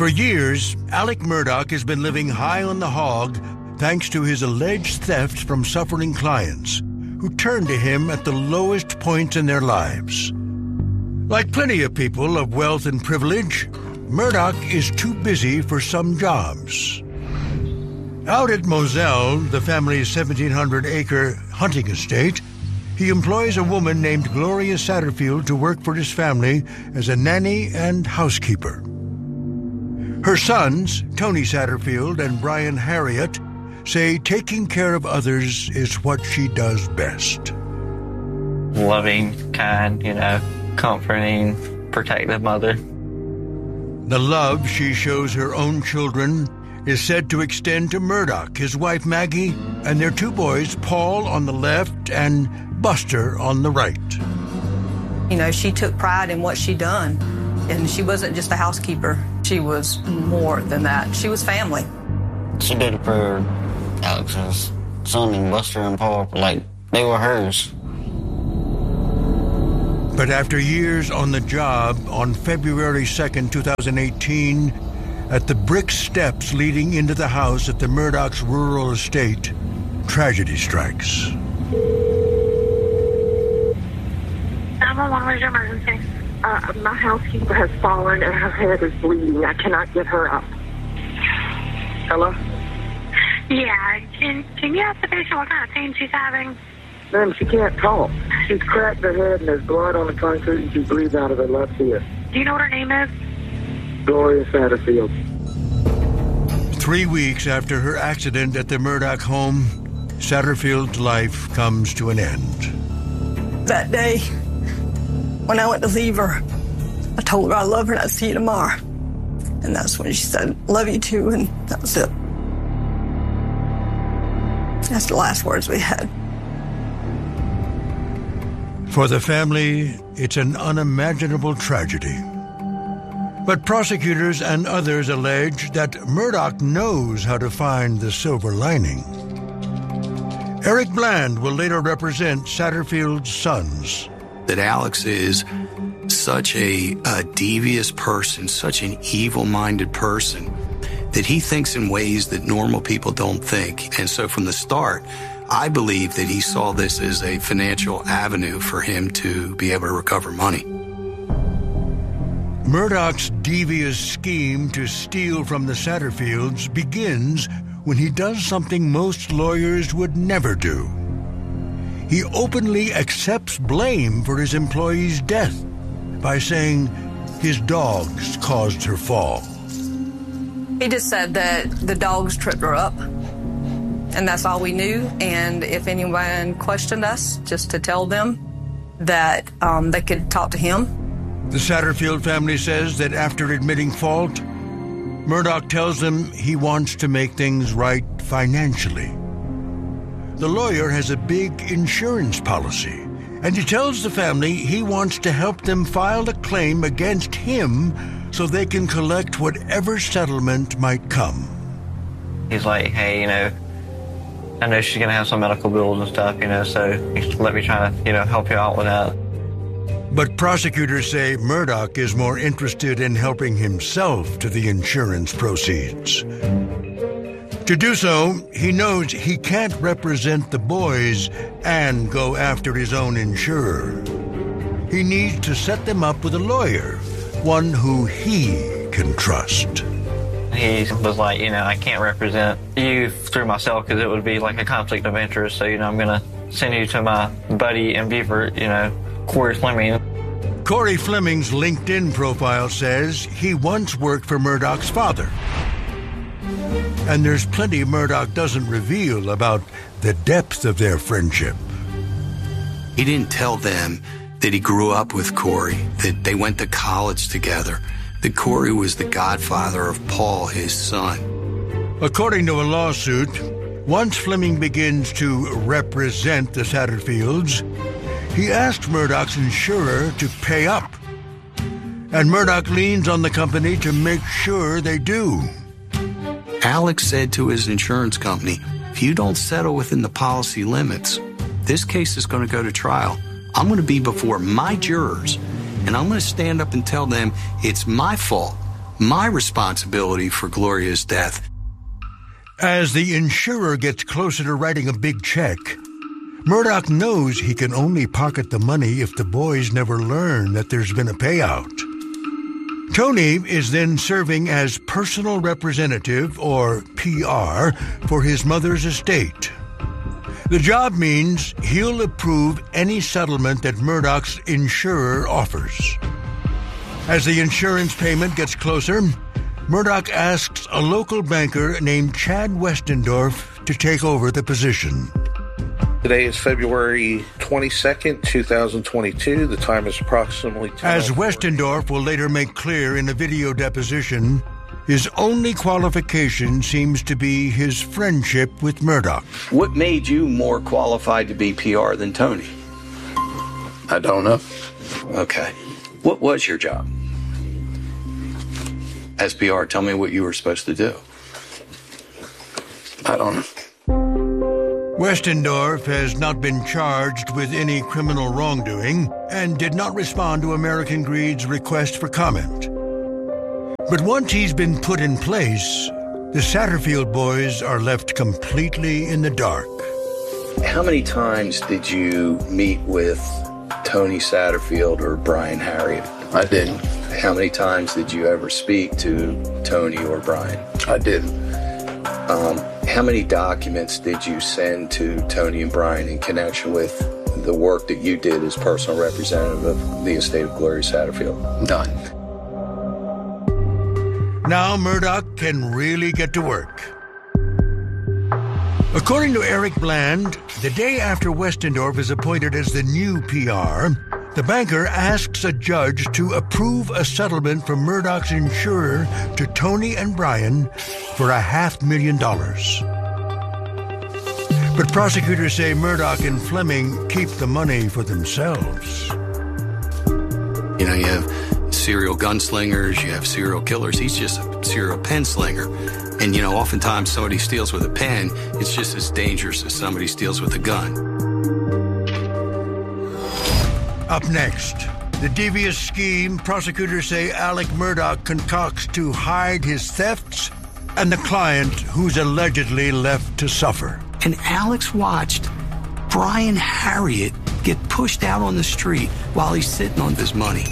For years, Alec Murdaugh has been living high on the hog thanks to his alleged theft from suffering clients who turned to him at the lowest points in their lives. Like plenty of people of wealth and privilege, Murdaugh is too busy for some jobs. Out at Moselle, the family's 1,700-acre hunting estate, he employs a woman named Gloria Satterfield to work for his family as a nanny and housekeeper. Her sons, Tony Satterfield and Brian Harriott, say taking care of others is what she does best. Loving, kind, comforting, protective mother. The love she shows her own children is said to extend to Murdaugh, his wife Maggie, and their two boys, Paul on the left and Buster on the right. She took pride in what she done, and she wasn't just a housekeeper. She was more than that. She was family. She did it for Alex's son and Buster and Paul, like they were hers. But after years on the job, on February 2nd, 2018, at the brick steps leading into the house at the Murdaugh's rural estate, tragedy strikes. 911, where's your emergency? My housekeeper has fallen and her head is bleeding. I cannot get her up. Hello? Yeah, can you ask the patient what kind of pain she's having? Ma'am, she can't talk. She's cracked her head and there's blood on the concrete and she bleeds out of her left ear. Do you know what her name is? Gloria Satterfield. 3 weeks after her accident at the Murdaugh home, Satterfield's life comes to an end. That day, when I went to leave her, I told her I love her and I'd see you tomorrow. And that's when she said, love you too, and that was it. That's the last words we had. For the family, it's an unimaginable tragedy. But prosecutors and others allege that Murdaugh knows how to find the silver lining. Eric Bland will later represent Satterfield's sons. That Alex is such a devious person, such an evil-minded person, that he thinks in ways that normal people don't think. And so from the start, I believe that he saw this as a financial avenue for him to be able to recover money. Murdaugh's devious scheme to steal from the Satterfields begins when he does something most lawyers would never do. He openly accepts blame for his employee's death by saying his dogs caused her fall. He just said that the dogs tripped her up, and that's all we knew. And if anyone questioned us, just to tell them that they could talk to him. The Satterfield family says that after admitting fault, Murdaugh tells them he wants to make things right financially. The lawyer has a big insurance policy, and he tells the family he wants to help them file a claim against him so they can collect whatever settlement might come. He's like, hey, I know she's going to have some medical bills and stuff, so let me try to, help you out with that. But prosecutors say Murdaugh is more interested in helping himself to the insurance proceeds. To do so, he knows he can't represent the boys and go after his own insurer. He needs to set them up with a lawyer, one who he can trust. He was like, I can't represent you through myself because it would be like a conflict of interest. So, I'm going to send you to my buddy in Beaufort, Corey Fleming. Corey Fleming's LinkedIn profile says he once worked for Murdaugh's father. And there's plenty Murdaugh doesn't reveal about the depth of their friendship. He didn't tell them that he grew up with Corey, that they went to college together, that Corey was the godfather of Paul, his son. According to a lawsuit, once Fleming begins to represent the Satterfields, he asked Murdaugh's insurer to pay up. And Murdaugh leans on the company to make sure they do. Alex said to his insurance company, if you don't settle within the policy limits, this case is going to go to trial. I'm going to be before my jurors, and I'm going to stand up and tell them it's my fault. my responsibility for Gloria's death. As the insurer gets closer to writing a big check, Murdoch knows he can only pocket the money if the boys never learn that there's been a payout. Tony is then serving as personal representative, or PR, for his mother's estate. The job means he'll approve any settlement that Murdoch's insurer offers. As the insurance payment gets closer, Murdoch asks a local banker named Chad Westendorf to take over the position. Today is February 22nd, 2022. The time is approximately 10. As Westendorf will later make clear in a video deposition, his only qualification seems to be his friendship with Murdoch. What made you more qualified to be PR than Tony? I don't know. Okay. What was your job? As PR, tell me what you were supposed to do. I don't know. Westendorf has not been charged with any criminal wrongdoing and did not respond to American Greed's request for comment. But once he's been put in place, the Satterfield boys are left completely in the dark. How many times did you meet with Tony Satterfield or Brian Harriet? I didn't. How many times did you ever speak to Tony or Brian? I didn't. How many documents did you send to Tony and Brian in connection with the work that you did as personal representative of the estate of Gloria Satterfield? None. Now Murdoch can really get to work. According to Eric Bland, the day after Westendorf is appointed as the new PR, the banker asks a judge to approve a settlement from Murdoch's insurer to Tony and Brian for $500,000. But prosecutors say Murdoch and Fleming keep the money for themselves. You know, you have serial gunslingers, you have serial killers. He's just a serial pen slinger. And, you know, oftentimes somebody steals with a pen, it's just as dangerous as somebody steals with a gun. Up next, the devious scheme prosecutors say Alec Murdoch concocts to hide his thefts and the client who's allegedly left to suffer. And Alex watched Brian Harriet get pushed out on the street while he's sitting on his money.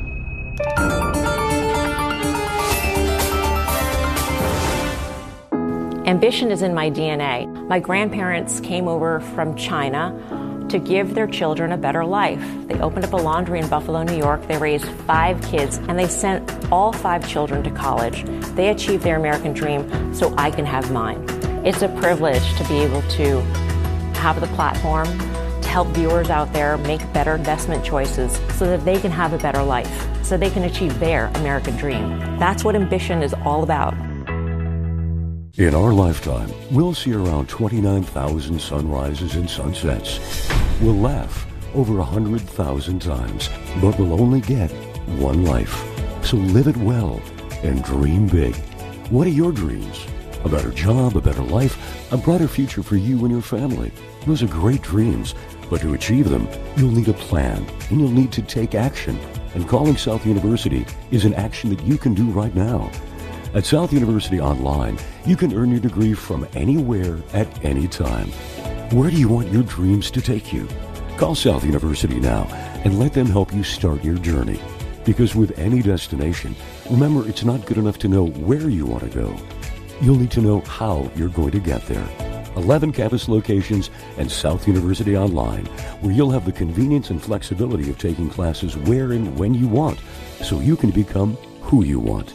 Ambition is in my DNA. My grandparents came over from China to give their children a better life. They opened up a laundry in Buffalo, New York. They raised 5 kids, and they sent all 5 children to college. They achieved their American dream, so I can have mine. It's a privilege to be able to have the platform to help viewers out there make better investment choices so that they can have a better life, so they can achieve their American dream. That's what ambition is all about. In our lifetime, we'll see around 29,000 sunrises and sunsets. We'll laugh over 100,000 times, but we'll only get one life. So live it well and dream big. What are your dreams? A better job, a better life, a brighter future for you and your family. Those are great dreams, but to achieve them, you'll need a plan and you'll need to take action. And calling South University is an action that you can do right now. At South University Online, you can earn your degree from anywhere at any time. Where do you want your dreams to take you? Call South University now and let them help you start your journey. Because with any destination, remember it's not good enough to know where you want to go. You'll need to know how you're going to get there. 11 campus locations and South University Online, where you'll have the convenience and flexibility of taking classes where and when you want, so you can become who you want.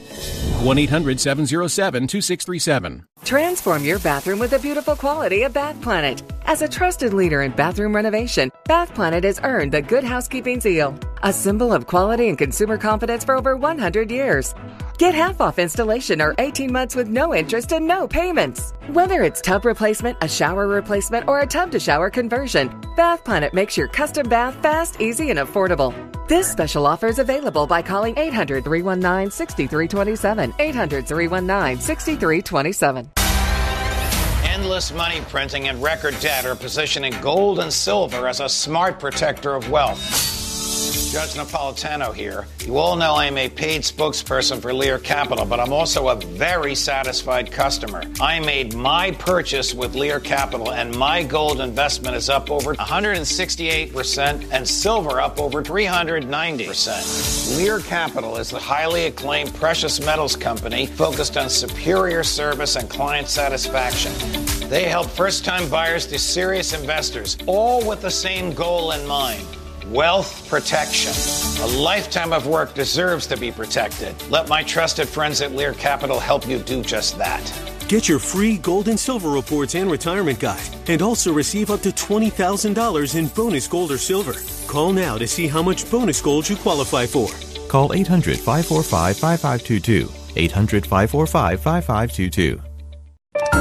1-800-707-2637. Transform your bathroom with the beautiful quality of Bath Planet. As a trusted leader in bathroom renovation, Bath Planet has earned the Good Housekeeping seal, a symbol of quality and consumer confidence for over 100 years. Get half off installation or 18 months with no interest and no payments. Whether it's tub replacement, a shower replacement, or a tub-to-shower conversion, Bath Planet makes your custom bath fast, easy, and affordable. This special offer is available by calling 800-319-6327. 800-319-6327. Endless money printing and record debt are positioning gold and silver as a smart protector of wealth. Judge Napolitano here. You all know I'm a paid spokesperson for Lear Capital, but I'm also a very satisfied customer. I made my purchase with Lear Capital, and my gold investment is up over 168% and silver up over 390%. Lear Capital is the highly acclaimed precious metals company focused on superior service and client satisfaction. They help first-time buyers to serious investors, all with the same goal in mind: wealth protection. A lifetime of work deserves to be protected. Let my trusted friends at Lear Capital help you do just that. Get your free gold and silver reports and retirement guide, and also receive up to $20,000 in bonus gold or silver. Call now to see how much bonus gold you qualify for. Call 800-545-5522. 800-545-5522.